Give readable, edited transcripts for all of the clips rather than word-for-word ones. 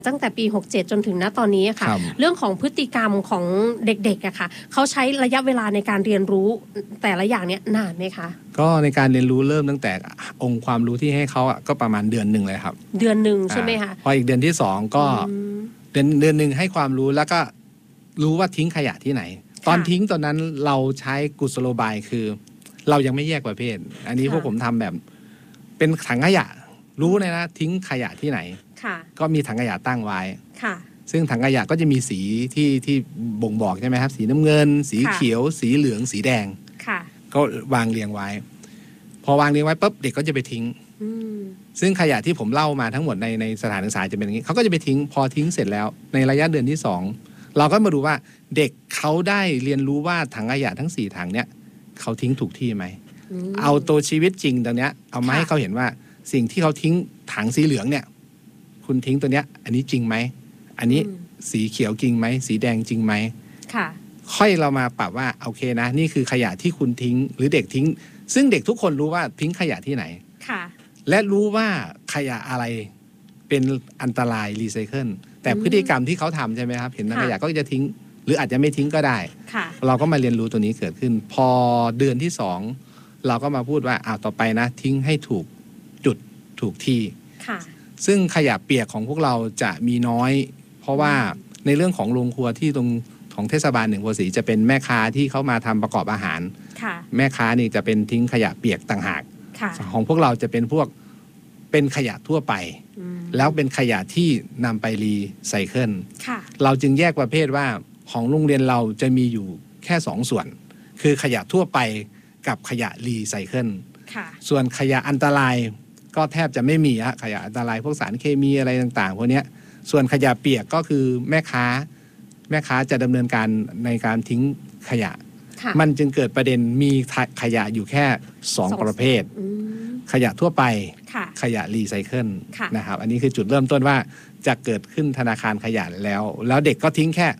ตั้งแต่ปี67จนถึงณตอนนี้ค่ะเรื่องของพฤติกรรมของเด็กๆอะค่ะเขาใช้ระยะเวลาในการเรียนรู้แต่ละอย่างเนี้ยนานไหมคะก็ในการเรียนรู้เริ่มตั้งแต่องค์ความรู้ที่ให้เขาก็ประมาณเดือนหนึ่งเลยครับเดือนหนึ่งใช่ไหมคะพออีกเดือนที่2ก็เดือนหนึ่งให้ความรู้แล้วก็รู้ว่าทิ้งขยะที่ไหนตอนทิ้งตอนนั้นเราใช้กุศโลบายคือเรายังไม่แยกประเภทอันนี้พวกผมทำแบบเป็นถังขยะรู้เลยนะทิ้งขยะที่ไหนก็มีถังขยะตั้งไว้ซึ่งถังขยะก็จะมีสีที่บ่งบอกใช่ไหมครับสีน้ำเงินสีเขียวสีเหลืองสีแดงก็วางเรียงไว้พอวางเรียงไว้ปุ๊บเด็กก็จะไปทิ้งซึ่งขยะที่ผมเล่ามาทั้งหมดในสถานศึกษาจะเป็นอย่างนี้เขาก็จะไปทิ้งพอทิ้งเสร็จแล้วในระยะเดือนที่2เราก็มาดูว่าเด็กเขาได้เรียนรู้ว่าถังขยะทั้ง4ถังเนี้ยเขาทิ้งถูกที่ไหมเอาตัวชีวิตจริงตรงเนี้ยเอามาให้เขาเห็นว่าสิ่งที่เขาทิ้งถังสีเหลืองเนี่ยคุณทิ้งตัวเนี้ยอันนี้จริงไหมอันนี้สีเขียวจริงไหมสีแดงจริงไหมค่อยเรามาปรับว่าโอเคนะนี่คือขยะที่คุณทิ้งหรือเด็กทิ้งซึ่งเด็กทุกคนรู้ว่าทิ้งขยะที่ไหนและรู้ว่าขยะอะไรเป็นอันตรายรีไซเคิลแต่พฤติกรรมที่เขาทำใช่ไหมครับเห็นขยะก็จะทิ้งหรืออาจจะไม่ทิ้งก็ได้เราก็มาเรียนรู้ตัวนี้เกิดขึ้นพอเดือนที่2เราก็มาพูดว่าต่อไปนะทิ้งให้ถูกจุดถูกที่ซึ่งขยะเปียกของพวกเราจะมีน้อยเพราะว่าในเรื่องของโรงครัวที่ตรงของเทศบาล1 โพธิ์ศรีจะเป็นแม่ค้าที่เขามาทำประกอบอาหารแม่ค้านี่จะเป็นทิ้งขยะเปียกต่างหากของพวกเราจะเป็นพวกเป็นขยะทั่วไปแล้วเป็นขยะที่นำไปรีไซเคิลเราจึงแยกประเภทว่าของโรงเรียนเราจะมีอยู่แค่2ส่วนคือขยะทั่วไปกับขยะรีไซเคิลส่วนขยะอันตรายก็แทบจะไม่มีขยะอันตรายพวกสารเคมีอะไรต่างๆพวกนี้ส่วนขยะเปียกก็คือแม่ค้าจะดำเนินการในการทิ้งขยะมันจึงเกิดประเด็นมีขยะอยู่แค่2ประเภทขยะทั่วไปขยะรีไซเคิลนะครับอันนี้คือจุดเริ่มต้นว่าจะเกิดขึ้นธนาคารขยะแล้วเด็กก็ทิ้งแค่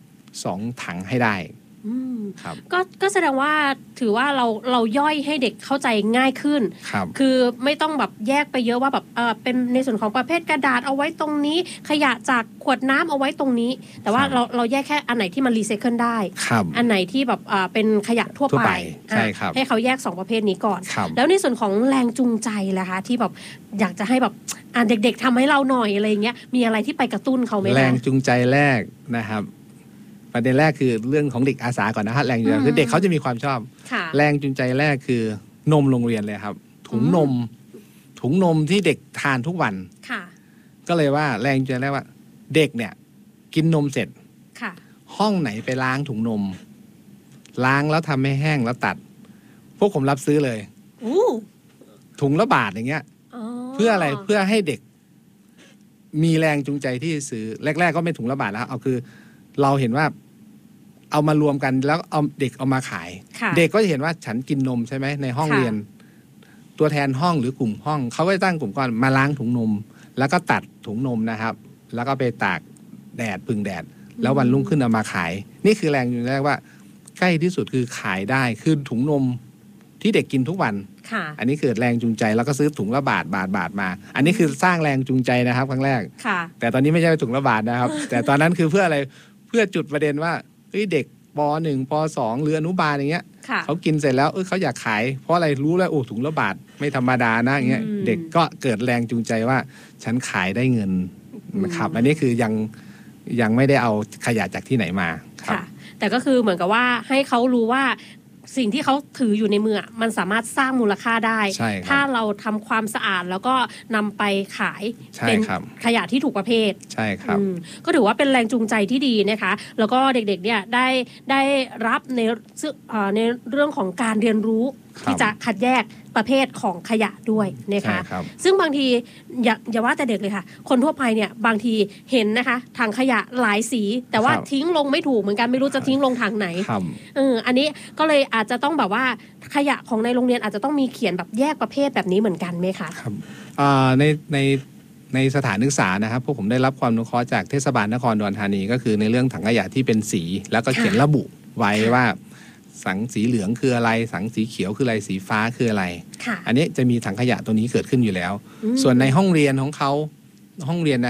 2ถังให้ได้ก็แสดงว่าถือว่าเราย่อยให้เด็กเข้าใจง่ายขึ้นคือไม่ต้องแบบแยกไปเยอะว่าแบบเป็นในส่วนของประเภทกระดาษเอาไว้ตรงนี้ขยะจากขวดน้ำเอาไว้ตรงนี้แต่ว่าเราแยกแค่อันไหนที่มันรีไซเคิลได้อันไหนที่แบบเป็นขยะทั่วไปให้เขาแยก2ประเภทนี้ก่อนแล้วในส่วนของแรงจูงใจล่ะคะที่แบบอยากจะให้แบบเด็กๆทำให้เราหน่อยอะไรเงี้ยมีอะไรที่ไปกระตุ้นเขาไหมแรงจูงใจแรกนะครับประเด็นแรกคือเรื่องของเด็กอาสาก่อนนะฮะแรงจูงใจคือเด็กเขาจะมีความชอบแรงจูงใจแรกคือนมโรงเรียนเลยครับถุงนมที่เด็กทานทุกวันก็เลยว่าแรงจูงใจแรกว่าเด็กเนี่ยกินนมเสร็จห้องไหนไปล้างถุงนมล้างแล้วทำให้แห้งแล้วตัดพวกผมรับซื้อเลยถุงละบาทอย่างเงี้ยเพื่ออะไรเพื่อให้เด็กมีแรงจูงใจที่ซื้อแรกๆก็ไม่ถุงละบาทแล้วเอาคือเราเห็นว่าเอามารวมกันแล้วเอาเด็กเอามาขายเด็กก็จะเห็นว่าฉันกินนมใช่ไหมในห้องเรียนตัวแทนห้องหรือกลุ่มห้องเขาก็ตั้งกลุ่มก่อนมาล้างถุงนมแล้วก็ตัดถุงนมนะครับแล้วก็ไปตากแดดพึ่งแดดแล้ววันรุ่งขึ้นเอามาขายนี่คือแรงอยู่แรกว่าใกล้ที่สุดคือขายได้คือถุงนมที่เด็กกินทุกวันอันนี้เกิดแรงจูงใจแล้วก็ซื้อถุงละบาทมาอันนี้คือสร้างแรงจูงใจนะครับครั้งแรกแต่ตอนนี้ไม่ใช่ถุงละบาทนะครับแต่ตอนนั้นคือเพื่ออะไรเพื่อจุดประเด็นว่าเด็กป.1 ป.2 หรืออนุบาลอย่างเงี้ยเขากินเสร็จแล้วเขาอยากขายเพราะอะไรรู้แล้วถุงละบาทไม่ธรรมดานะอย่างเงี้ยเด็กก็เกิดแรงจูงใจว่าฉันขายได้เงินนะครับอันนี้คือยังไม่ได้เอาขยะจากที่ไหนมาครับแต่ก็คือเหมือนกับว่าให้เขารู้ว่าสิ่งที่เขาถืออยู่ในมือมันสามารถสร้างมูลค่าได้ถ้าเราทำความสะอาดแล้วก็นำไปขายเป็นขยะที่ถูกประเภทใช่ครับก็ถือว่าเป็นแรงจูงใจที่ดีนะคะแล้วก็เด็กๆเนี่ยได้รับในเรื่องของการเรียนรู้ที่จะคัดแยกประเภทของขยะด้วยนะคะซึ่งบางทีอย่าว่าแต่เด็กเลยค่ะคนทั่วไปเนี่ยบางทีเห็นนะคะถังขยะหลายสีแต่ว่าทิ้งลงไม่ถูกเหมือนกันไม่รู้จะทิ้งลงถังไหนอันนี้ก็เลยอาจจะต้องแบบว่าขยะของในโรงเรียนอาจจะต้องมีเขียนแบบแยกประเภทแบบนี้เหมือนกันไหมคะครับในสถานศึกษานะครับพวกผมได้รับความอนุเคราะห์จากเทศบาลนครอุดรธานีก็คือในเรื่องถังขยะที่เป็นสีแล้วก็เขียนระบุไว้ว่าสังสีเหลืองคืออะไรสังสีเขียวคืออะไรสีฟ้าคืออะไรอันนี้จะมีถังขยะตัวนี้เกิดขึ้นอยู่แล้วส่วนในห้องเรียนของเขาห้องเรียนนะครับ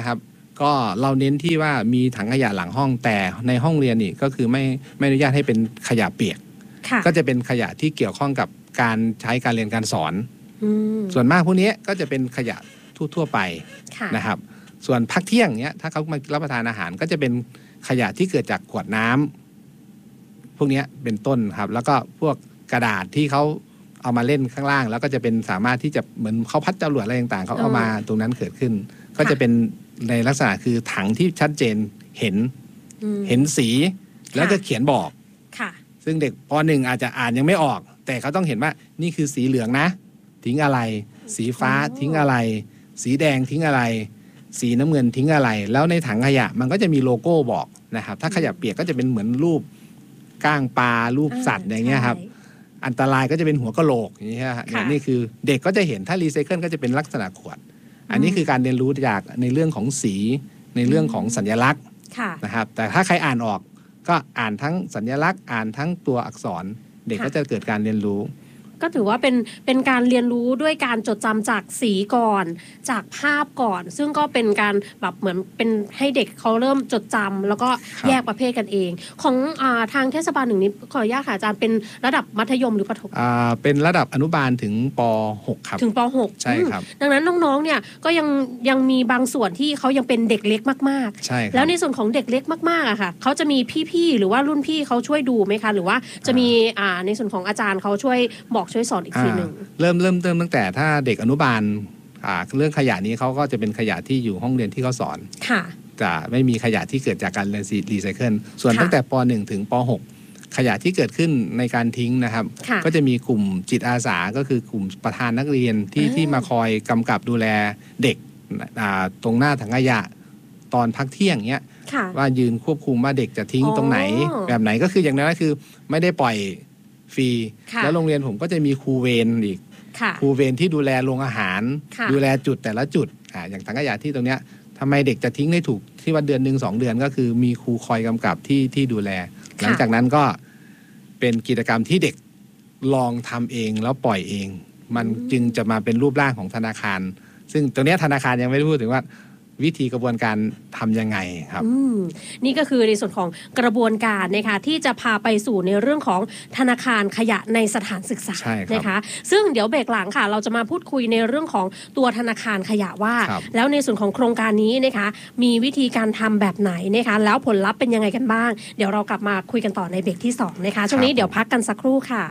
ก็เราเน้นที่ว่ามีถังขยะหลังห้องแต่ในห้องเรียนนี่ก็คือไม่อนุญาตให้เป็นขยะเปียกก็จะเป็นขยะที่เกี่ยวข้องกับการใช้การเรียนการสอนส่วนมากพวกนี้ก็จะเป็นขยะทั่วไปนะครับส่วนพักเที่ยงเนี้ยถ้าเขามารับประทานอาหารก็จะเป็นขยะที่เกิดจากขวดน้ำพวกนี้เป็นต้นครับแล้วก็พวกกระดาษที่เขาเอามาเล่นข้างล่างแล้วก็จะเป็นสามารถที่จะเหมือนเขาพัดจรวดอะไรต่างๆเขาเอามาตรงนั้นเกิดขึ้นก็จะเป็นในลักษณะคือถังที่ชัดเจนเห็นสีแล้วก็เขียนบอกซึ่งเด็กป .1 อาจจะอ่านยังไม่ออกแต่เขาต้องเห็นว่านี่คือสีเหลืองนะทิ้งอะไรสีฟ้าทิ้งอะไรสีแดงทิ้งอะไรสีน้ำเงินทิ้งอะไรแล้วในถังขยะมันก็จะมีโลโก้บอกนะครับถ้าขยะเปียกก็จะเป็นเหมือนรูปก้างปลารูปสัตว์อย่างเงี้ยครับอันตรายก็จะเป็นหัวกะโหลกอย่างเงี้ยนี่คือเด็กก็จะเห็นถ้ารีไซเคิลก็จะเป็นลักษณะขวดอันนี้คือการเรียนรู้จากในเรื่องของสีในเรื่องของสัญลักษณ์นะครับแต่ถ้าใครอ่านออกก็อ่านทั้งสัญลักษณ์อ่านทั้งตัวอักษรเด็กก็จะเกิดการเรียนรู้ก็ถือว่าเป็นการเรียนรู้ด้วยการจดจำจากสีก่อนจากภาพก่อนซึ่งก็เป็นการแบบเหมือนเป็นให้เด็กเขาเริ่มจดจำแล้วก็แยกประเภทกันเองของทางเทศบาลหนึ่งนี้ขออนุญาตค่ะอาจารย์เป็นระดับมัธยมหรือประถมเป็นระดับอนุบาลถึงป .6 ครับถึงป .6 ใช่ครับดังนั้นน้องๆเนี่ยก็ยังมีบางส่วนที่เขายังเป็นเด็กเล็กมากๆใช่แล้วในส่วนของเด็กเล็กมากๆอะค่ะเขาจะมีพี่ๆหรือว่ารุ่นพี่เขาช่วยดูไหมคะหรือว่าจะมีในส่วนของอาจารย์เขาช่วยบอกช่วยสอนอีกทีนึงเริ่มตั้งแต่ถ้าเด็กอนุบาลเรื่องขยะนี้เขาก็จะเป็นขยะที่อยู่ห้องเรียนที่เขาสอนจะไม่มีขยะที่เกิดจากการรีไซเคิลส่วนตั้งแต่ป .1 ถึงป .6 ขยะที่เกิดขึ้นในการทิ้งนะครับก็จะมีกลุ่มจิตอาสาก็คือกลุ่มประธานนักเรียนที่มาคอยกำกับดูแลเด็กตรงหน้าถังขยะตอนพักเที่ยงเนี้ยว่ายืนควบคุมว่าเด็กจะทิ้งตรงไหนแบบไหนก็คืออย่างนั้นคือไม่ได้ปล่อยฟรีแล้วโรงเรียนผมก็จะมีครูเวรอีกครูเวรที่ดูแลโรงอาหารดูแลจุดแต่ละจุดอย่างถังขยะที่ตรงเนี้ยทำไมเด็กจะทิ้งได้ถูกที่ว่าเดือน1-2 เดือนก็คือมีครูคอยกำกับที่ดูแลหลังจากนั้นก็เป็นกิจกรรมที่เด็กลองทำเองแล้วปล่อยเองมันจึงจะมาเป็นรูปร่างของธนาคารซึ่งตรงนี้ธนาคารยังไม่ได้พูดถึงว่าวิธีกระบวนการทำยังไงครับนี่ก็คือในส่วนของกระบวนการนะคะที่จะพาไปสู่ในเรื่องของธนาคารขยะในสถานศึกษานะคะซึ่งเดี๋ยวเบรกหลังค่ะเราจะมาพูดคุยในเรื่องของตัวธนาคารขยะว่าแล้วในส่วนของโครงการนี้นะคะมีวิธีการทำแบบไหนนะคะแล้วผลลัพธ์เป็นยังไงกันบ้างเดี๋ยวเรากลับมาคุยกันต่อในเบรกที่2นะคะช่วงนี้เดี๋ยวพักกันสักครู่ค่ะ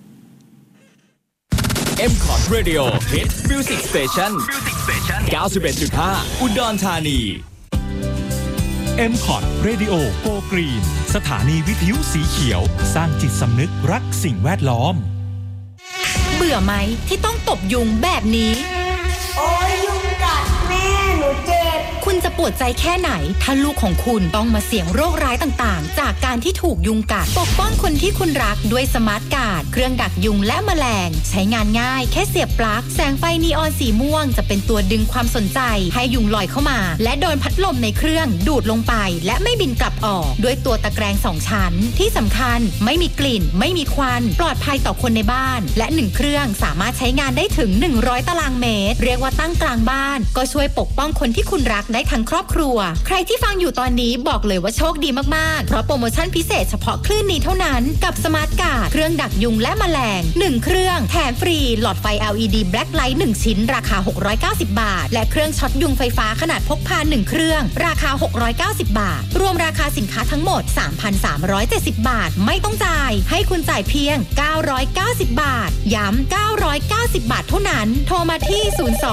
M-Cot Radio Hit Music Station 91.5 อุดรธานี M-Cot Radio Go Green สถานีวิทยุสีเขียวสร้างจิตสำนึกรักสิ่งแวดล้อมเบื่อไหมที่ต้องตบยุงแบบนี้โอ้ยยุงกัดแม่หนูเจ็บคุณจะปวดใจแค่ไหนถ้าลูกของคุณต้องมาเสี่ยงโรคร้ายต่างๆจากการที่ถูกยุงกัดปกป้องคนที่คุณรักด้วยสมาร์ทการ์ดเครื่องดักยุงและแมลงใช้งานง่ายแค่เสียบปลั๊กแสงไฟนีออนสีม่วงจะเป็นตัวดึงความสนใจให้ยุงลอยเข้ามาและโดนพัดลมในเครื่องดูดลงไปและไม่บินกลับออกด้วยตัวตะแกรง2ชั้นที่สำคัญไม่มีกลิ่นไม่มีควันปลอดภัยต่อคนในบ้านและ1เครื่องสามารถใช้งานได้ถึง100ตารางเมตรเรียกว่าตั้งกลางบ้านก็ช่วยปกป้องคนที่คุณรักได้ทั้งครอบครัวใครที่ฟังอยู่ตอนนี้บอกเลยว่าโชคดีมากๆเพราะโปรโมชั่นพิเศษเฉพาะคลื่นนี้เท่านั้นกับสมาร์ทการ์ดเครื่องดักยุงและแมลง1เครื่องแถมฟรีหลอดไฟ LED Black Light 1ชิ้นราคา690บาทและเครื่องช็อตยุงไฟฟ้าขนาดพกพา1เครื่องราคา690บาทรวมราคาสินค้าทั้งหมด 3,370 บาทไม่ต้องจ่ายให้คุณจ่ายเพียง990บาทย้ำ990บาทเท่านั้นโทรมาที่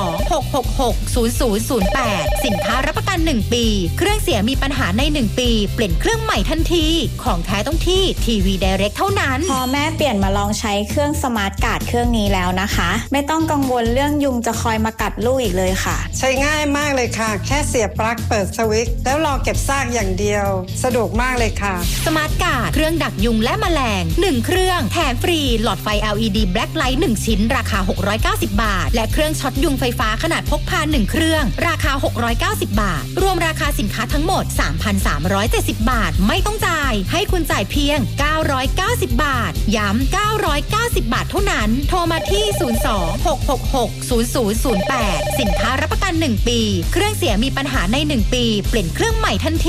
02-666-0008สินค้ารับประกัน1ปีเครื่องเสียมีปัญหาใน1ปีเปลี่ยนเครื่องใหม่ทันทีของแท้ต้องที่ทีวีไดเรกเท่านั้นพอแม่เปลี่ยนมาลองใช้เครื่องสมาร์ทการ์ดเครื่องนี้แล้วนะคะไม่ต้องกังวลเรื่องยุงจะคอยมากัดลูกอีกเลยค่ะใช้ง่ายมากเลยค่ะแค่เสียบปลั๊กเปิดสวิตช์แล้วรอเก็บซากอย่างเดียวสะดวกมากเลยค่ะสมาร์ทการ์ดเครื่องดักยุงและแมลง1เครื่องแถมฟรีหลอดไฟ LED Black Light 1ชิ้นราคา690บาทและเครื่องช็อตยุงไฟฟ้าขนาดพกพา1เครื่องราคา690 บาทรวมราคาสินค้าทั้งหมด 3,370 บาทไม่ต้องจ่ายให้คุณจ่ายเพียง990 บาทย้ำ990 บาทเท่านั้นโทรมาที่02-666-0008สินค้ารับประกัน1 ปีเครื่องเสียมีปัญหาใน1 ปีเปลี่ยนเครื่องใหม่ทันที